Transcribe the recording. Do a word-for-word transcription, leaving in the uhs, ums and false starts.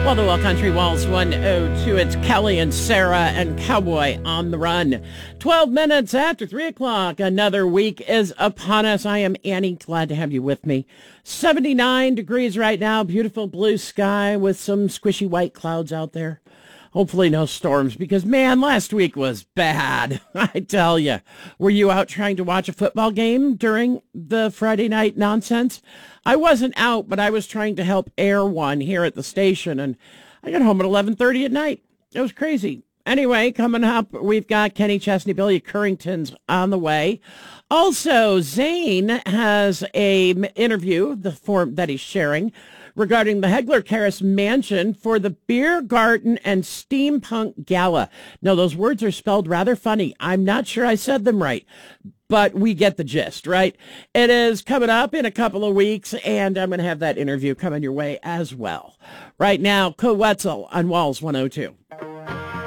the Well Country Walls one oh two. It's Kelly and Sarah and Cowboy on the Run. twelve minutes after three o'clock. Another week is upon us. I am Annie. Glad to have you with me. seventy-nine degrees right now. Beautiful blue sky with some squishy white clouds out there. Hopefully no storms because, man, last week was bad. I tell you. Were you out trying to watch a football game during the Friday night nonsense? I wasn't out, but I was trying to help air one here at the station, and I got home at eleven thirty at night. It was crazy. Anyway, coming up, we've got Kenny Chesney, Billy Currington's on the way. Also, Zane has a m- interview the form that he's sharing regarding the Hegler Terrace Mansion for the Beer Garden and Steampunk Gala. Now, those words are spelled rather funny. I'm not sure I said them right, but we get the gist, right? It is coming up in a couple of weeks, and I'm going to have that interview coming your way as well. Right now, Co Wetzel on Walls one oh two.